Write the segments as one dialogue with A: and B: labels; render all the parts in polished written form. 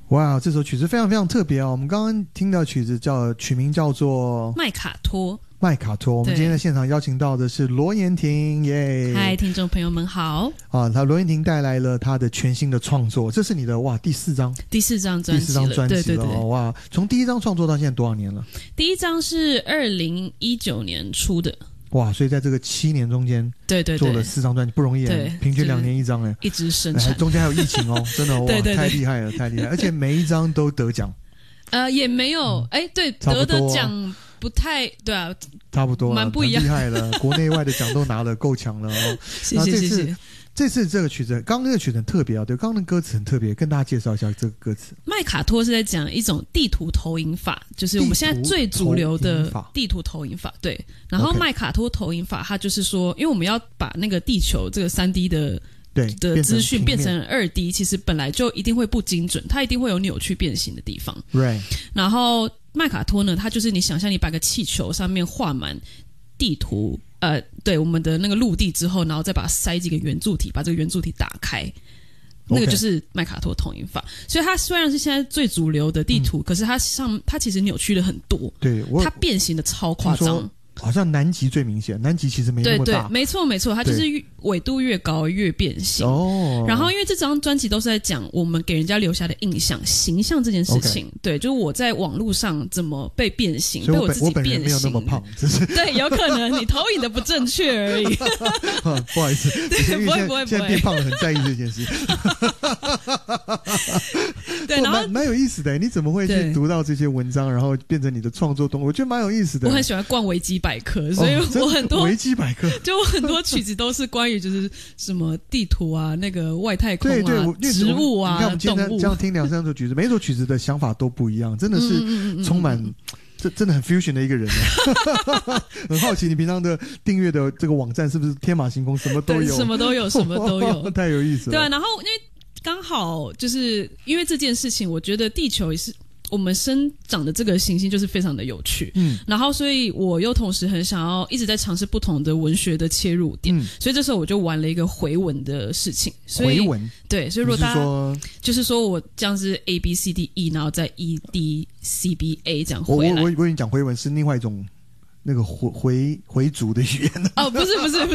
A: 哇，这首曲子非常非常特别哦！我们刚刚听到曲子取名叫做
B: 麦卡托。
A: 麦卡托，我们今天在现场邀请到的是罗妍婷，耶！
B: 嗨，听众朋友们好！
A: 罗妍婷带来了她的全新的创作，这是你的第四张专辑了，
B: 对，
A: 哇！从第一张创作到现在多少年了？
B: 第一张是2019年出的。
A: 哇，所以在这个7年中间，
B: 对，
A: 做了4张专辑，不容易，平均2年1张，
B: 一直生产，
A: 中间还有疫情哦，真的哇，太厉害了，而且每一张都得奖，
B: 也没有，对，得的奖不太对啊，
A: 差不多，
B: 蛮不一样，
A: 厉害了，国内外的奖都拿了，够强了哦。
B: 谢谢。
A: 这次这个曲子，刚刚那个曲子很特别啊，对，刚刚的歌词很特别，跟大家介绍一下这个歌词。
B: 麦卡托是在讲一种地图投影法，就是我们现在最主流的地图投影法，对。然后麦卡托投影法，它就是说，因为我们要把那个地球这个3D 的资讯变成2D，其实本来就一定会不精准，它一定会有扭曲变形的地方。
A: Right。
B: 然后麦卡托呢，它就是你想象你把个气球上面画满地图。对，我们的那个陆地之后，然后再把它塞几个圆柱体，把这个圆柱体打开，那个就是麦卡托投影法。所以它虽然是现在最主流的地图，可是它其实扭曲了很多，
A: 对，
B: 它变形的超夸张。
A: 好像南极最明显，南极其实没那么大。
B: 对，没错，它就是纬度越高越变形。哦。然后因为这张专辑都是在讲我们给人家留下的印象、形象这件事情。Okay. 对，就是我在网络上怎么被变形，被我自己变形。
A: 我本人没有那么胖，只是
B: 对，有可能你投影的不正确而已。
A: 不好意思，
B: 不会，
A: 现在变胖了，很在意这件事。
B: 对，然后
A: 蛮有意思的，你怎么会去读到这些文章，然后变成你的创作动物？我觉得蛮有意思的。
B: 我很喜欢逛维基百科，所以我很多
A: 维基百科，
B: 就我很多曲子都是关于就是什么地图啊、那个外太空啊、
A: 对
B: 植物啊、
A: 你看我们今天这样听2-3首曲子，每一首曲子的想法都不一样，真的是充满。这真的很 fusion 的一个人很好奇你平常的订阅的这个网站是不是天马行空，什么都有，
B: 什么都有，
A: 太有意思了。
B: 对啊，然后因为刚好就是因为这件事情，我觉得地球也是我们生长的这个行星就是非常的有趣，然后所以我又同时很想要一直在尝试不同的文学的切入点，所以这时候我就玩了一个回文的事情。
A: 回文，
B: 对，所以如果大家就是说我这样是 A B C D E， 然后再 E D C B A 这样回来。
A: 我跟你讲，回文是另外一种。那个回族的语言
B: 哦，不是，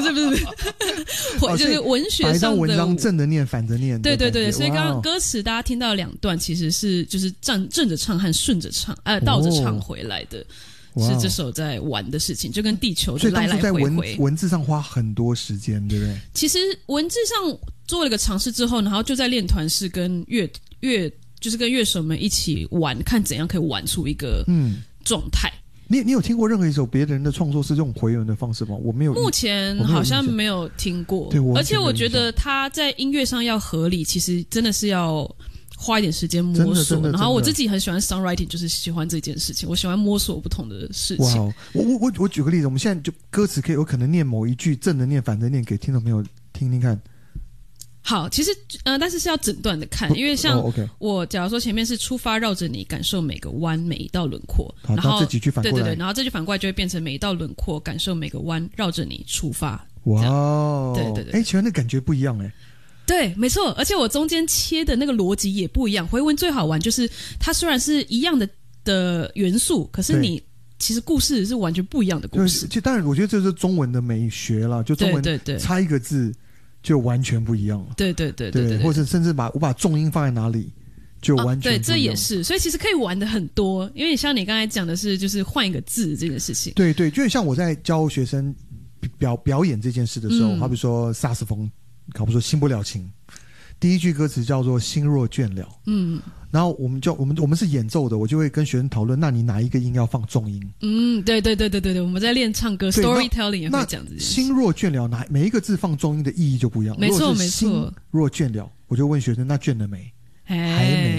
B: 就是文学上的。
A: 把一张文章正着念，反着念。
B: 对，所以刚刚歌词大家听到2段，其实是就是正着唱和顺着唱，倒着唱回来的，是这首在玩的事情，就跟地球的来来回回。所以当初在
A: 文字上花很多时间，对不对？
B: 其实文字上做了个尝试之后，然后就在练团室跟就是跟乐手们一起玩，看怎样可以玩出一个状态。
A: 你有听过任何一首别人的创作是这种回文的方式吗？我没有，
B: 目前好像没有听过。
A: 对，
B: 而且我觉得他在音乐上要合理，其实真的是要花一点时间摸索。然后我自己很喜欢 songwriting， 就是喜欢这件事情，我喜欢摸索不同的事情。哇，
A: 我举个例子，我们现在就歌词可以有可能念某一句正着念反着念给听众朋友听听看。
B: 好，其实但是要整段的看，因为像我假如说前面是出发绕着你感受每个弯每一道轮廓，然后
A: 这几句反过来，
B: 对，然后这句反过来就会变成每一道轮廓感受每个弯绕着你出发。
A: 哇，
B: 对，
A: 其实那感觉不一样
B: 对，没错，而且我中间切的那个逻辑也不一样。回文最好玩就是它虽然是一样的元素，可是你其实故事是完全不一样的故事。
A: 当然我觉得这是中文的美学啦，就中文差一个字就完全不一样了。对，或者甚至我把重音放在哪里，就完全不一样。
B: 对，这也是，所以其实可以玩的很多。因为像你刚才讲的是，就是换一个字这件事情。
A: 对，就像我在教学生表演这件事的时候，好比说萨克斯风，好比说新不了情，第一句歌词叫做心若倦了。然后我们是演奏的，我就会跟学生讨论，那你哪一个音要放重音？
B: 对，我们在练唱歌 storytelling 也会讲这件事。
A: 心若倦了，每一个字放重音的意义就不一样。
B: 没错。
A: 心若倦了，我就问学生，那倦了没？还